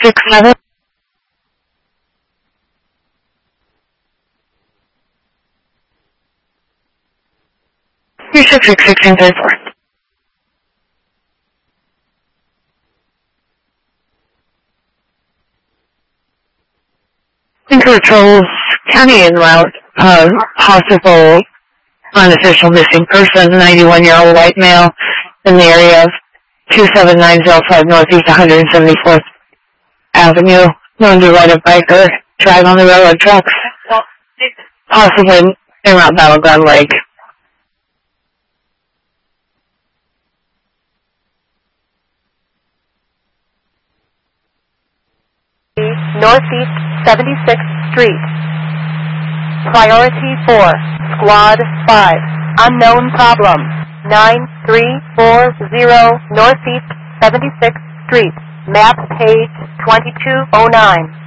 67. Your 666 Controls county en route of possible unofficial missing person, 91-year-old white male in the area of 27905 Northeast 174th Avenue, known to ride a bike or drive on the railroad tracks, possibly en route Battleground Lake. Northeast 76th Street. Priority 4, Squad 5, unknown problem, 9340 Northeast 76th Street, map page 2209.